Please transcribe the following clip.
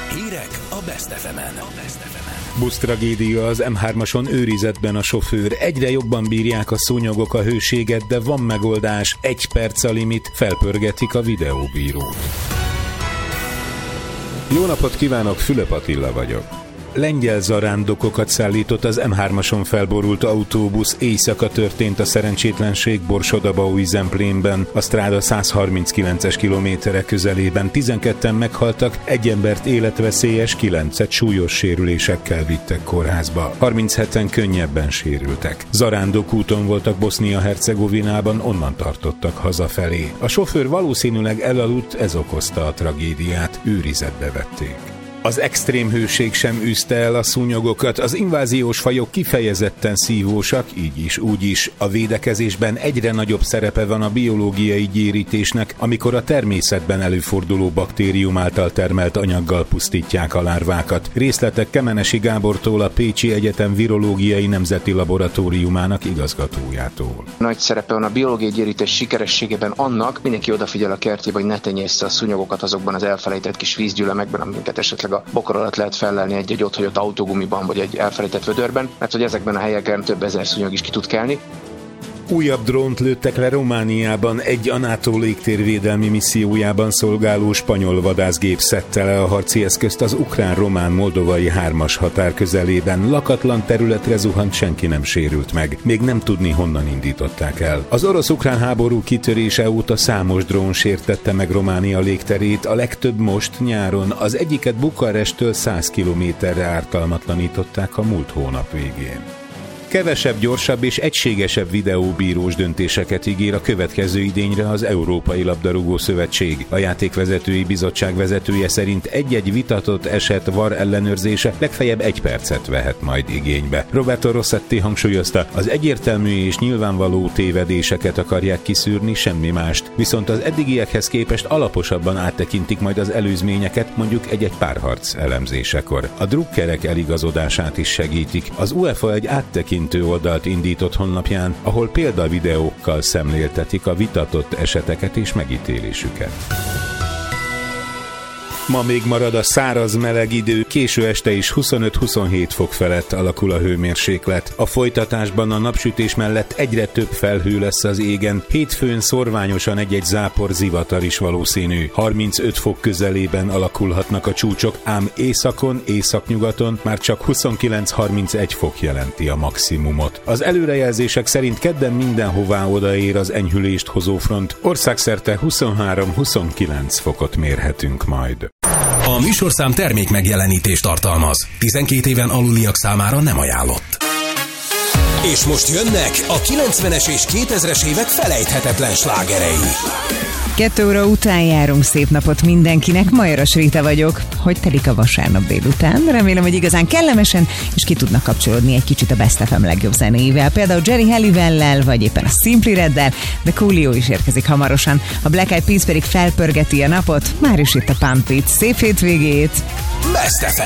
Hírek a Best FM-en. Busztragédia az M3-ason, őrizetben a sofőr. Egyre jobban bírják a szúnyogok a hőséget, de van megoldás. 1 perc a limit, felpörgetik a videóbírót. Jó napot kívánok, Fülöp Attila vagyok. Lengyel zarándokokat szállított az M3-ason felborult autóbusz. Éjszaka történt a szerencsétlenség Borsod-Abaúj-Zemplénben, a stráda 139-es kilométere közelében. 12-en meghaltak, 1 embert életveszélyes, 9-et súlyos sérülésekkel vittek kórházba. 37-en könnyebben sérültek. Zarándok úton voltak Bosznia-Hercegovinában, onnan tartottak hazafelé. A sofőr valószínűleg elaludt, ez okozta a tragédiát, őrizetbe vették. Az extrém hőség sem űzte el a szúnyogokat, az inváziós fajok kifejezetten szívósak, így is, úgy is. A védekezésben egyre nagyobb szerepe van a biológiai gyérítésnek, amikor a természetben előforduló baktérium által termelt anyaggal pusztítják a lárvákat. Részletek Kemenesi Gábortól, a Pécsi Egyetem Virológiai Nemzeti Laboratóriumának igazgatójától. Nagy szerepe van a biológiai gyérítés sikerességében annak, mindenki odafigyel a kertjébe, hogy ne tenyészte a szúnyogokat azokban az elfelejtett kis vízgyűlemekben, amiket esetleg a bokor alatt lehet fellelni egy ott hagyott autógumiban vagy egy elfelejtett vödörben, mert hogy ezekben a helyeken több ezer szúnyog is ki tud kelni. Újabb drónt lőttek le Romániában, egy a NATO légtérvédelmi missziójában szolgáló spanyol vadászgép szedte le a harci eszközt az ukrán-román-moldovai 3-as határ közelében. Lakatlan területre zuhant, senki nem sérült meg. Még nem tudni, honnan indították el. Az orosz-ukrán háború kitörése óta számos drón sértette meg Románia légterét, a legtöbb most nyáron. Az egyiket Bukarestől 100 kilométerre ártalmatlanították a múlt hónap végén. Kevesebb, gyorsabb és egységesebb videóbírós döntéseket ígér a következő idényre az Európai Labdarúgó Szövetség. A játékvezetői bizottság vezetője szerint egy-egy vitatott eset VAR ellenőrzése legfeljebb 1 percet vehet majd igénybe. Roberto Rossetti hangsúlyozta, az egyértelmű és nyilvánvaló tévedéseket akarják kiszűrni, semmi mást. Viszont az eddigiekhez képest alaposabban áttekintik majd az előzményeket, mondjuk egy-egy párharc elemzésekor. A drukkerek eligazodását is segítik. Az UEFA egy áttekintő oldalt indított honlapján, ahol példavideókkal szemléltetik a vitatott eseteket és megítélésüket. Ma még marad a száraz meleg idő, késő este is 25-27 fok felett alakul a hőmérséklet. A folytatásban a napsütés mellett egyre több felhő lesz az égen, hétfőn szorványosan egy-egy zápor, zivatar is valószínű. 35 fok közelében alakulhatnak a csúcsok, ám északon, északnyugaton már csak 29-31 fok jelenti a maximumot. Az előrejelzések szerint kedden mindenhová odaér az enyhülést hozó front, országszerte 23-29 fokot mérhetünk majd. A műsorszám termék megjelenítést tartalmaz. 12 éven aluliak számára nem ajánlott. És most jönnek a 90-es és 2000-es évek felejthetetlen slágerei. 2 óra után járunk, szép napot mindenkinek, Majoras Rita vagyok. Hogy telik a vasárnap délután? Remélem, hogy igazán kellemesen, és ki tudnak kapcsolódni egy kicsit a Best FM legjobb zenéivel. Például Jerry Halliwell-lel, vagy éppen a Simply Reddel, de Coolio is érkezik hamarosan. A Black Eyed Peas pedig felpörgeti a napot. Már is itt a Pump It. Szép hétvégét! Best FM.